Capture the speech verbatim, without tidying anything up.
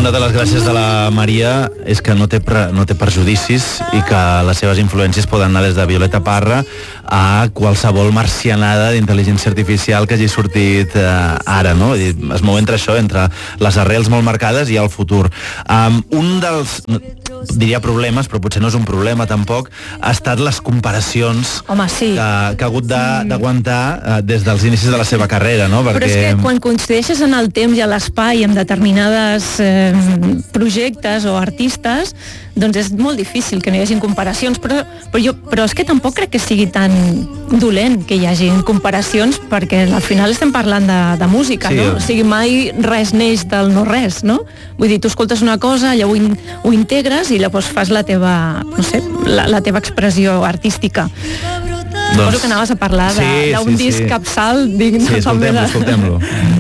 una de les gràcies de la Maria és que no té, pre, no té perjudicis i que les seves influències poden anar des de Violeta Parra a qualsevol marcianada d'intel·ligència artificial que hagi sortit eh, ara, no? Es mou entre això, entre les arrels molt marcades i el futur. Um, un dels, diria problemes, però potser no és un problema tampoc, ha estat les comparacions Home, sí. que, que ha hagut d'aguantar eh, des dels inicis de la seva carrera, no? Perquè... Però és que quan coincideixes en el temps i a l'espai amb determinades eh, projectes o artistes, doncs és molt difícil que no hi hagi comparacions, però, però, jo, però és que tampoc crec que sigui tan dolent que hi hagi comparacions, perquè al final estem parlant de, de música, sí, no? O sigui, mai res neix del no res, no? Vull dir, tu escoltes una cosa, allò ho, in, ho integres i llavors fas la teva, no sé, la, la teva expressió artística. Doncs... Suposo que anaves a parlar d'un sí, sí, disc sí. capçal digne. Sí, escoltem-lo, escoltem-lo.